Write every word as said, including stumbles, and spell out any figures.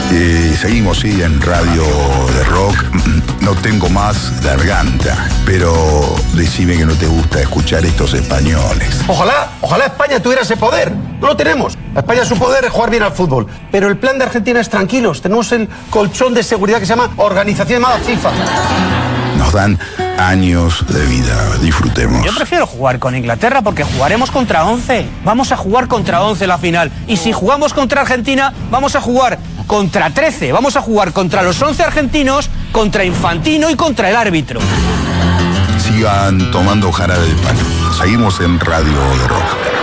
Eh, seguimos, sí, en Radio de Rock. No tengo más garganta, pero decime que no te gusta escuchar estos españoles. Ojalá, ojalá España tuviera ese poder. No lo tenemos. España, su poder es jugar bien al fútbol. Pero el plan de Argentina es tranquilos. Tenemos el colchón de seguridad que se llama Organización llamada FIFA. Nos dan años de vida, disfrutemos. Yo prefiero jugar con Inglaterra porque jugaremos contra once. Vamos a jugar contra once la final. Y si jugamos contra Argentina, vamos a jugar contra trece. Vamos a jugar contra los once argentinos, contra Infantino y contra el árbitro. Sigan tomando jarabe de palo. Seguimos en Radio de Rock.